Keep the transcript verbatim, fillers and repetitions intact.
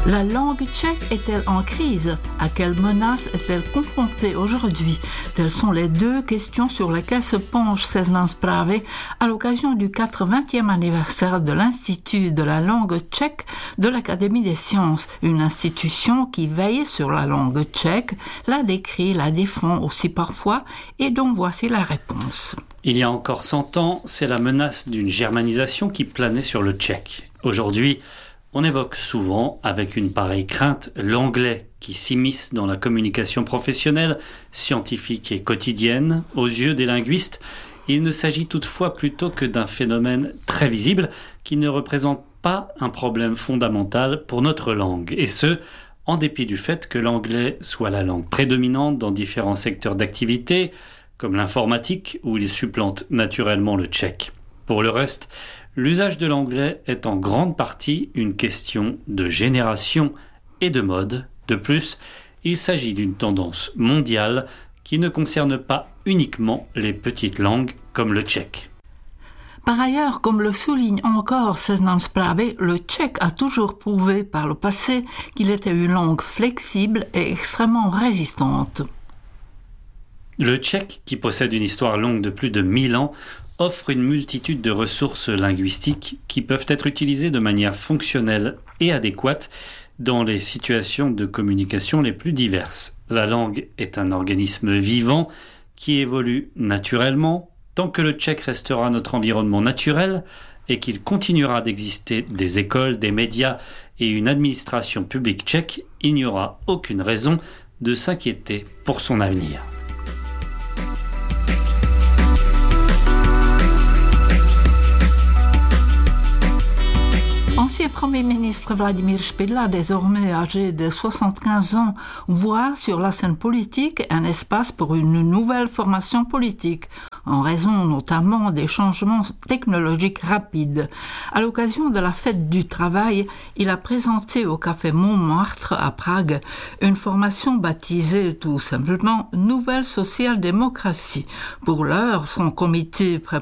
La langue tchèque est-elle en crise? À quelle menace est-elle confrontée aujourd'hui? Telles sont les deux questions sur lesquelles se penche Seznam Zprávy à l'occasion du quatre-vingtième anniversaire de l'Institut de la langue tchèque de l'Académie des sciences, une institution qui veille sur la langue tchèque, la décrit, la défend aussi parfois, et dont voici la réponse. Il y a encore cent ans, c'est la menace d'une germanisation qui planait sur le tchèque. Aujourd'hui, on évoque souvent, avec une pareille crainte, l'anglais qui s'immisce dans la communication professionnelle, scientifique et quotidienne. Aux yeux des linguistes, il ne s'agit toutefois plutôt que d'un phénomène très visible qui ne représente pas un problème fondamental pour notre langue. Et ce, en dépit du fait que l'anglais soit la langue prédominante dans différents secteurs d'activité, comme l'informatique, où il supplante naturellement le tchèque. Pour le reste, l'usage de l'anglais est en grande partie une question de génération et de mode. De plus, il s'agit d'une tendance mondiale qui ne concerne pas uniquement les petites langues comme le tchèque. Par ailleurs, comme le souligne encore Seznam Zprávy, le tchèque a toujours prouvé par le passé qu'il était une langue flexible et extrêmement résistante. Le tchèque, qui possède une histoire longue de plus de mille ans, offre une multitude de ressources linguistiques qui peuvent être utilisées de manière fonctionnelle et adéquate dans les situations de communication les plus diverses. La langue est un organisme vivant qui évolue naturellement. Tant que le tchèque restera notre environnement naturel et qu'il continuera d'exister des écoles, des médias et une administration publique tchèque, il n'y aura aucune raison de s'inquiéter pour son avenir. L'ancien Premier ministre Vladimír Špidla, désormais âgé de soixante-quinze ans, voit sur la scène politique un espace pour une nouvelle formation politique, en raison notamment des changements technologiques rapides. À l'occasion de la fête du travail, il a présenté au Café Montmartre à Prague une formation baptisée tout simplement Nouvelle social-démocratie. Pour l'heure, son comité prépare